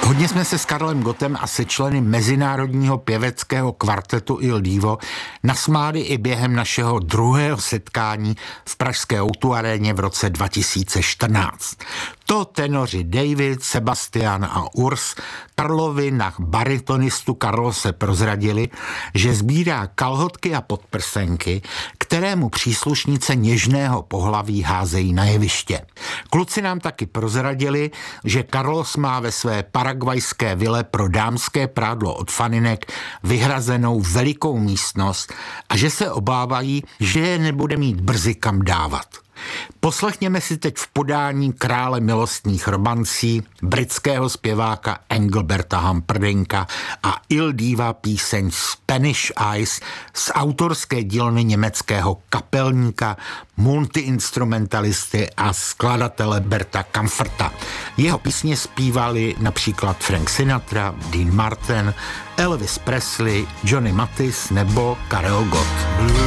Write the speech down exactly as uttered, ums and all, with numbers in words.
Hodně jsme se s Karlem Gottem a se členy mezinárodního pěveckého kvartetu Il Divo nasmáli i během našeho druhého setkání v pražské ó dvě aréně v roce dva tisíce čtrnáct. To tenoři David, Sebastian a Urs Karlovi na baritonistu Carlose prozradili, že sbírá kalhotky a podprsenky, které mu příslušnice něžného pohlaví házejí na jeviště. Kluci nám taky prozradili, že Carlos má ve své paraguajské vile pro dámské prádlo od faninek vyhrazenou velikou místnost a že se obávají, že je nebude mít brzy kam dávat. Poslechněme si teď v podání krále milostných romancí, britského zpěváka Engelberta Humperdincka a Il Diva píseň Spanish Eyes z autorské dílny německého kapelníka, multiinstrumentalisty a skladatele Berta Kampferta. Jeho písně zpívali například Frank Sinatra, Dean Martin, Elvis Presley, Johnny Mathis nebo Karel Gott.